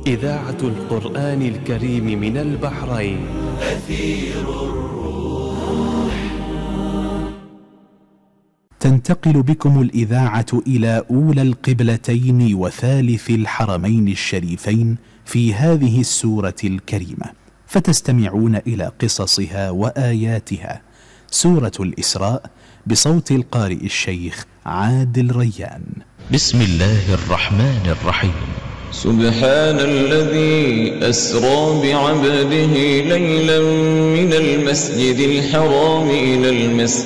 إذاعة القرآن الكريم من البحرين. أثير الروح. تنتقل بكم الإذاعة إلى أولى القبلتين وثالث الحرمين الشريفين في هذه السورة الكريمة، فتستمعون إلى قصصها وآياتها. سورة الإسراء بصوت القارئ الشيخ عادل ريان. بسم الله الرحمن الرحيم. سبحان الذي أسرى بعبده ليلا من المسجد الحرام إلى المسجد